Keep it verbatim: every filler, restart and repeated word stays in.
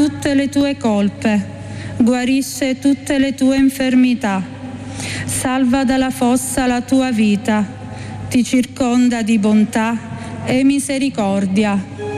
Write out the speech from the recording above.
tutte le tue colpe, guarisce tutte le tue infermità, salva dalla fossa la tua vita, ti circonda di bontà e misericordia.